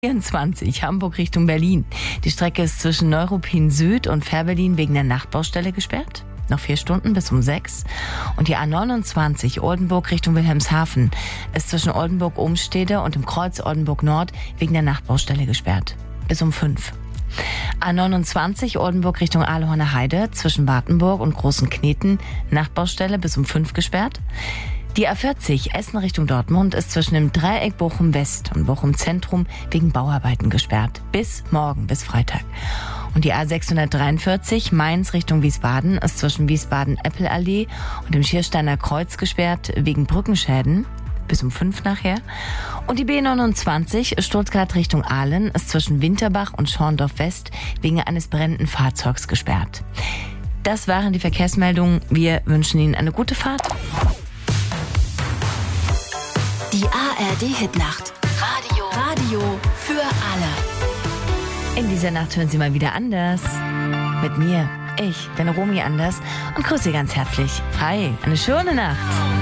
24 Hamburg Richtung Berlin. Die Strecke ist zwischen Neuruppin Süd und Fährberlin wegen der Nachtbaustelle gesperrt. Noch 4 Stunden bis um 6. Und die A29 Oldenburg Richtung Wilhelmshaven ist zwischen Oldenburg-Umstede und dem Kreuz Oldenburg Nord wegen der Nachtbaustelle gesperrt. Bis um 5. A29 Oldenburg Richtung Ahlhorner Heide zwischen Wartenburg und Großen Kneten, Nachtbaustelle bis um 5 gesperrt. Die A40 Essen Richtung Dortmund ist zwischen dem Dreieck Bochum West und Bochum Zentrum wegen Bauarbeiten gesperrt. Bis morgen, bis Freitag. Und die A643 Mainz Richtung Wiesbaden ist zwischen Wiesbaden-Eppelallee und dem Schiersteiner Kreuz gesperrt wegen Brückenschäden. Bis um 5 nachher. Und die B29 Stuttgart Richtung Aalen ist zwischen Winterbach und Schorndorf West wegen eines brennenden Fahrzeugs gesperrt. Das waren die Verkehrsmeldungen. Wir wünschen Ihnen eine gute Fahrt. Die ARD-Hitnacht. Radio für alle. In dieser Nacht hören Sie mal wieder anders. Mit mir. Ich bin Romy Anders und grüße Sie ganz herzlich. Hi, eine schöne Nacht.